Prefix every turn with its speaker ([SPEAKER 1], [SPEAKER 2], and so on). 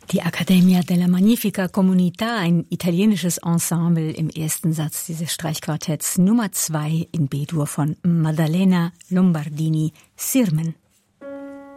[SPEAKER 1] Die Accademia della Magnifica Comunità, ein italienisches Ensemble im ersten Satz dieses Streichquartetts Nummer 2 in B-Dur von Maddalena Lombardini Sirmen.